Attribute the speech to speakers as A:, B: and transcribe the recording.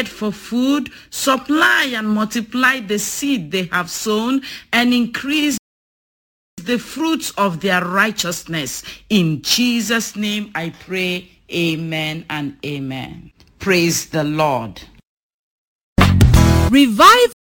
A: for food, supply and multiply the seed they have sown, and increase the fruits of their righteousness. In Jesus' name I pray, amen and amen. Praise the Lord.
B: Revive